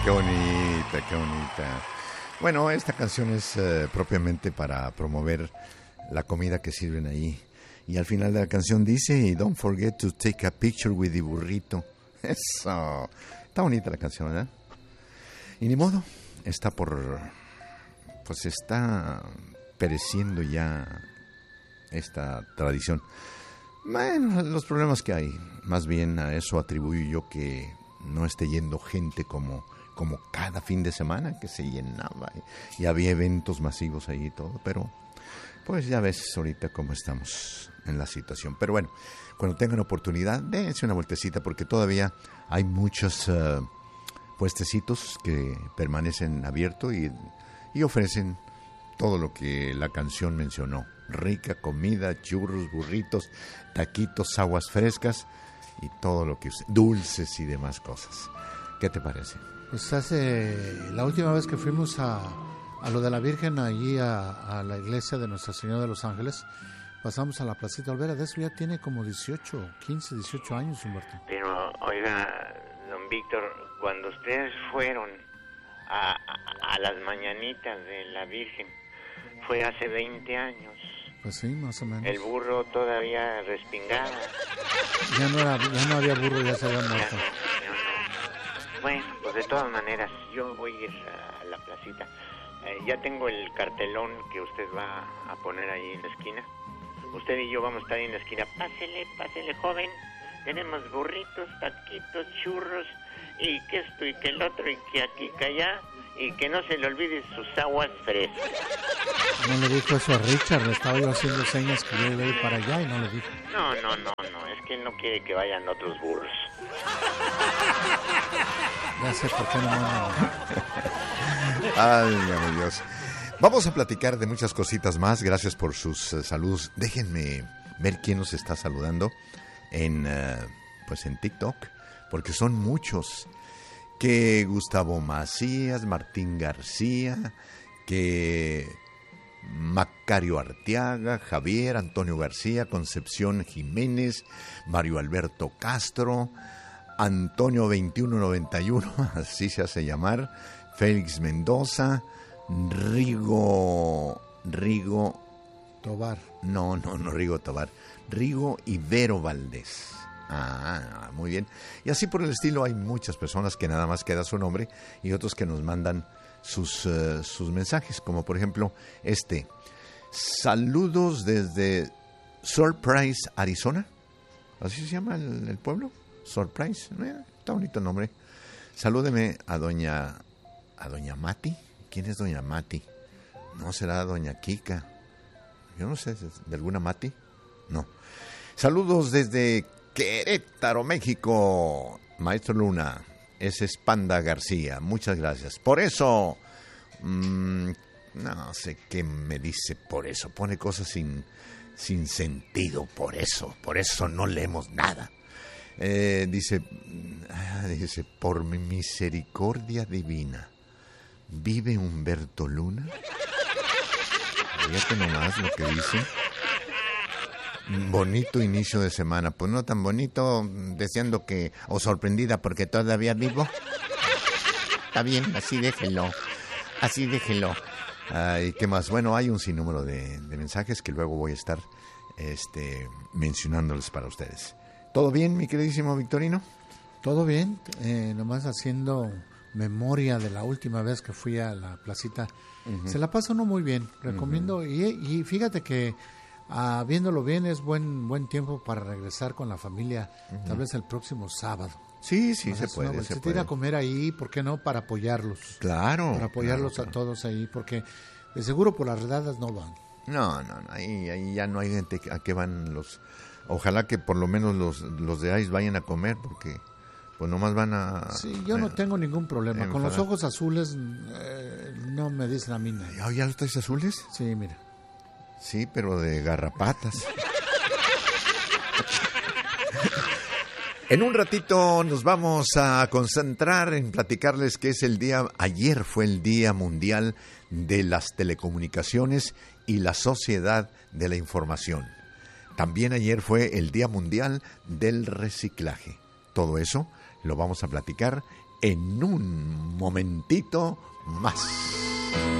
qué bonita, qué bonita. Bueno, esta canción es propiamente para promover la comida que sirven ahí. Y al final de la canción dice, don't forget to take a picture with the burrito. Eso. Está bonita la canción, ¿verdad? Y ni modo, está está pereciendo ya esta tradición. Bueno, los problemas que hay, más bien a eso atribuyo yo que no esté yendo gente como cada fin de semana, que se llenaba y había eventos masivos ahí y todo, pero pues ya ves ahorita cómo estamos en la situación. Pero bueno, cuando tengan oportunidad, dense una vueltecita porque todavía hay muchos puestecitos que permanecen abiertos y ofrecen todo lo que la canción mencionó. Rica comida, churros, burritos, taquitos, aguas frescas y todo lo que dulces y demás cosas. ¿Qué te parece? Pues la última vez que fuimos a lo de la Virgen, allí a la iglesia de Nuestra Señora de los Ángeles, pasamos a la Placita Olvera. De eso ya tiene como 15, 18 años, Humberto. Pero, oiga, don Víctor, cuando ustedes fueron a las mañanitas de la Virgen, fue hace 20 años. Pues sí, más o menos. El burro todavía respingaba. Ya no había burro, ya se había muerto. Bueno, pues de todas maneras, yo voy a ir a la placita. Ya tengo el cartelón que usted va a poner ahí en la esquina. Usted y yo vamos a estar ahí en la esquina. Pásele, joven. Tenemos burritos, taquitos, churros, y que esto y que el otro, y que aquí, que allá. Y que no se le olvide sus aguas frescas. No le dijo eso a Richard, le estaba yo haciendo señas que yo iba a ir para allá y no le dijo. No, es que él no quiere que vayan otros burros. Ya sé por qué no mandan. Ay, mi Dios. Vamos a platicar de muchas cositas más. Gracias por sus saludos. Déjenme ver quién nos está saludando en TikTok, porque son muchos. Que Gustavo Macías, Martín García, que Macario Arteaga, Javier, Antonio García, Concepción Jiménez, Mario Alberto Castro, Antonio 2191, así se hace llamar, Félix Mendoza, Rigo Tobar. No, Rigo Tobar, Rigo Ibero Valdés. Ah, muy bien. Y así por el estilo hay muchas personas que nada más queda su nombre y otros que nos mandan sus mensajes, como por ejemplo saludos desde Surprise, Arizona. ¿Así se llama el pueblo? Surprise, está bonito el nombre. Salúdeme a doña Mati. ¿Quién es doña Mati? ¿No será doña Kika? Yo no sé, ¿de alguna Mati? No. Saludos desde Querétaro, México. Maestro Luna, ese es Panda García. Muchas gracias. Por eso, no sé qué me dice por eso. Pone cosas sin sentido. Por eso no leemos nada. Dice, por mi misericordia divina, ¿vive Humberto Luna? Fíjate nomás lo que dice. Bonito inicio de semana. Pues no tan bonito, deseando o sorprendida porque todavía vivo. Está bien, así déjelo. ¿Y qué más? Bueno, hay un sinnúmero de mensajes que luego voy a estar mencionándoles para ustedes. ¿Todo bien, mi queridísimo Victorino? Todo bien, nomás haciendo memoria de la última vez que fui a la placita. Uh-huh. Se la pasa uno muy bien, recomiendo. Uh-huh. Y fíjate que viéndolo bien es buen tiempo para regresar con la familia, uh-huh, tal vez el próximo sábado. Sí, se puede. Se puede ir a comer ahí, ¿por qué no? Para apoyarlos. Claro. Para apoyarlos claro. A todos ahí, porque de seguro por las redadas no van. No, ahí ya no hay gente a que van los... Ojalá que por lo menos los de ICE vayan a comer, porque pues nomás van a... Sí, yo no tengo ningún problema. Con los ojos azules no me dicen a mí nada. ¿Ya los traes azules? Sí, mira. Sí, pero de garrapatas. En un ratito nos vamos a concentrar en platicarles que ayer fue el Día Mundial de las Telecomunicaciones y la Sociedad de la Información. También ayer fue el Día Mundial del Reciclaje. Todo eso lo vamos a platicar en un momentito más.